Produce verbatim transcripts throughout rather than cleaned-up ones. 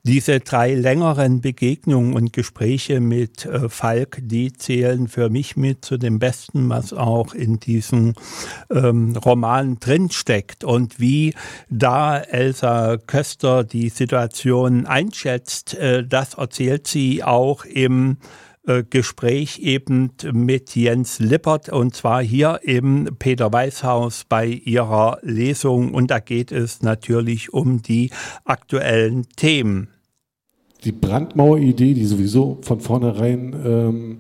diese drei längeren Begegnungen und Gespräche mit äh, Falk, die zählen für mich mit zu dem Besten, was auch in diesem ähm, Roman drinsteckt. Und wie da Elsa Köster die Situation einschätzt, äh, das erzählt sie auch im Gespräch eben mit Jens Lippert, und zwar hier im Peter-Weiß-Haus bei ihrer Lesung, und da geht es natürlich um die aktuellen Themen. Die Brandmauer-Idee, die sowieso von vornherein, ähm,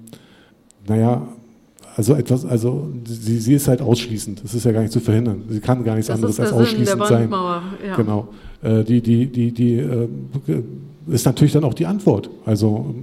naja, also etwas, also sie, sie ist halt ausschließend. Das ist ja gar nicht zu verhindern. Sie kann gar nichts das anderes als ausschließend der sein. Ja. Genau. Äh, die, die, die, die äh, ist natürlich dann auch die Antwort. Also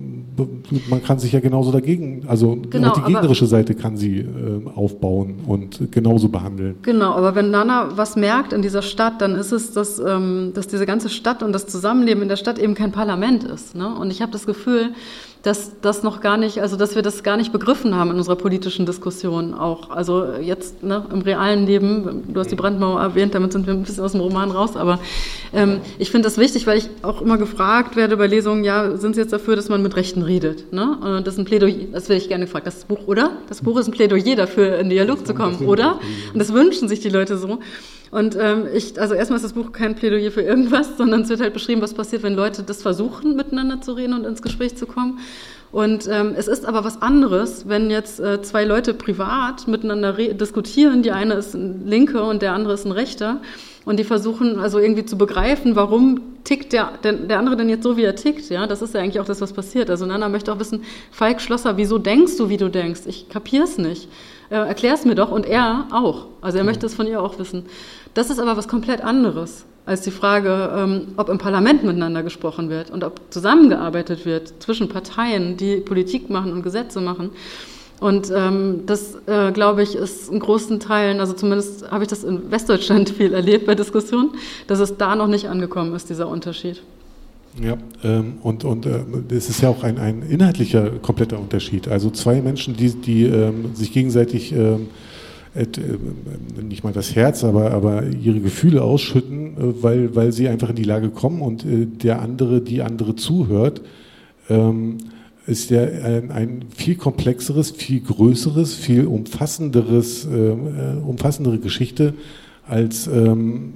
man kann sich ja genauso dagegen, also genau, auch die gegnerische Seite kann sie äh, aufbauen und genauso behandeln. Genau, aber wenn Nana was merkt in dieser Stadt, dann ist es, dass, ähm, dass diese ganze Stadt und das Zusammenleben in der Stadt eben kein Parlament ist. Ne? Und ich habe das Gefühl, dass das noch gar nicht, also dass wir das gar nicht begriffen haben in unserer politischen Diskussion auch. Also jetzt ne, im realen Leben, du hast die Brandmauer erwähnt, damit sind wir ein bisschen aus dem Roman raus, aber ähm, ich finde das wichtig, weil ich auch immer gefragt werde bei Lesungen, ja, sind Sie jetzt dafür, dass man mit Rechten redet? Ne? Und das ist ein Plädoyer, das werde ich gerne gefragt, das Buch, oder? Das Buch ist ein Plädoyer dafür, in Dialog zu kommen, oder? Und das wünschen sich die Leute so. Und ähm, ich, also erstmal ist das Buch kein Plädoyer für irgendwas, sondern es wird halt beschrieben, was passiert, wenn Leute das versuchen, miteinander zu reden und ins Gespräch zu kommen. Und ähm, es ist aber was anderes, wenn jetzt äh, zwei Leute privat miteinander re- diskutieren, die eine ist ein Linke und der andere ist ein Rechter, und die versuchen also irgendwie zu begreifen, warum tickt der, der, der andere denn jetzt so, wie er tickt. Ja, das ist ja eigentlich auch das, was passiert. Also Nana möchte auch wissen, Falk Schlosser, wieso denkst du, wie du denkst? Ich kapier's nicht. Äh, erklär's mir doch. Und er auch. Also er möchte es von ihr auch wissen. Das ist aber was komplett anderes als die Frage, ähm, ob im Parlament miteinander gesprochen wird und ob zusammengearbeitet wird zwischen Parteien, die Politik machen und Gesetze machen. Und ähm, das, äh, glaube ich, ist in großen Teilen, also zumindest habe ich das in Westdeutschland viel erlebt bei Diskussionen, dass es da noch nicht angekommen ist, dieser Unterschied. Ja, ähm, und und äh, es ist ja auch ein, ein inhaltlicher kompletter Unterschied. Also zwei Menschen, die, die ähm, sich gegenseitig ähm, et, äh, nicht mal das Herz, aber, aber ihre Gefühle ausschütten, äh, weil, weil sie einfach in die Lage kommen, und äh, der andere, die andere zuhört, ähm, ist ja ein, ein viel komplexeres, viel größeres, viel umfassenderes, äh, umfassendere Geschichte als ähm,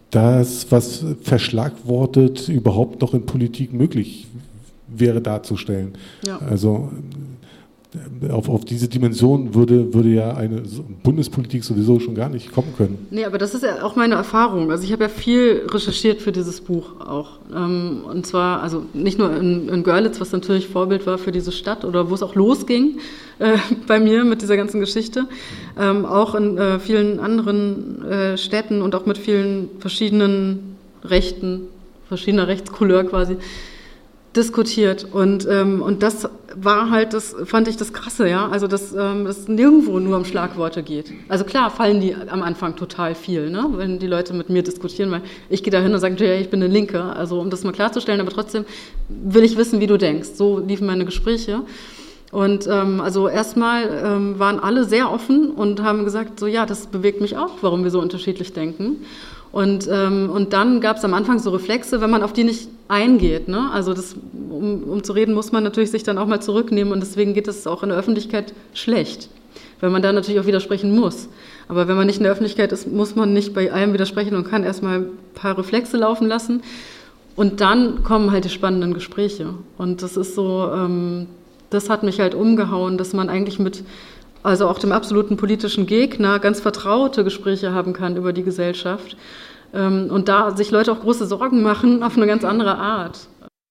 das, was verschlagwortet überhaupt noch in Politik möglich wäre darzustellen. Ja. Also auf, auf diese Dimension würde, würde ja eine Bundespolitik sowieso schon gar nicht kommen können. Nee, aber das ist ja auch meine Erfahrung. Also ich habe ja viel recherchiert für dieses Buch auch. Und zwar, also nicht nur in, in Görlitz, was natürlich Vorbild war für diese Stadt oder wo es auch losging äh, bei mir mit dieser ganzen Geschichte, ähm, auch in äh, vielen anderen äh, Städten und auch mit vielen verschiedenen Rechten, verschiedener Rechtscouleur quasi, diskutiert. Und, ähm, und das war halt, das fand ich das Krasse, ja, also dass ähm, das nirgendwo nur um Schlagworte geht. Also klar fallen die am Anfang total viel, ne, wenn die Leute mit mir diskutieren, weil ich gehe da hin und sage, ja, ich bin eine Linke, also um das mal klarzustellen, aber trotzdem will ich wissen, wie du denkst. So liefen meine Gespräche. Und ähm, also erstmal ähm, waren alle sehr offen und haben gesagt, so ja, das bewegt mich auch, warum wir so unterschiedlich denken. Und, ähm, und dann gab es am Anfang so Reflexe, wenn man auf die nicht eingeht. Ne? Also das, um, um zu reden, muss man natürlich sich dann auch mal zurücknehmen, und deswegen geht es auch in der Öffentlichkeit schlecht, weil man da natürlich auch widersprechen muss. Aber wenn man nicht in der Öffentlichkeit ist, muss man nicht bei allem widersprechen und kann erstmal ein paar Reflexe laufen lassen, und dann kommen halt die spannenden Gespräche. Und das ist so, ähm, das hat mich halt umgehauen, dass man eigentlich mit also auch dem absoluten politischen Gegner ganz vertraute Gespräche haben kann über die Gesellschaft. Und da sich Leute auch große Sorgen machen auf eine ganz andere Art.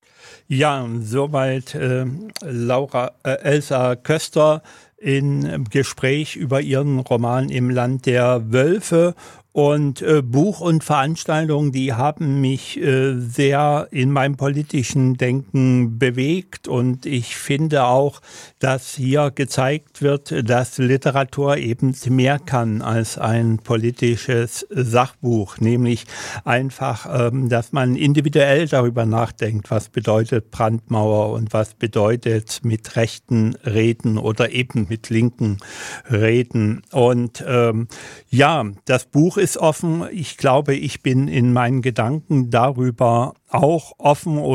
Ja, soweit äh, Laura, äh, Elsa Köster im Gespräch über ihren Roman Im Land der Wölfe. Und äh, Buch und Veranstaltungen, die haben mich äh, sehr in meinem politischen Denken bewegt. Und ich finde auch, dass hier gezeigt wird, dass Literatur eben mehr kann als ein politisches Sachbuch. Nämlich einfach, ähm, dass man individuell darüber nachdenkt, was bedeutet Brandmauer und was bedeutet mit Rechten reden oder eben mit Linken reden. Und ähm, ja, das Buch ist offen. Ich glaube, ich bin in meinen Gedanken darüber auch offen.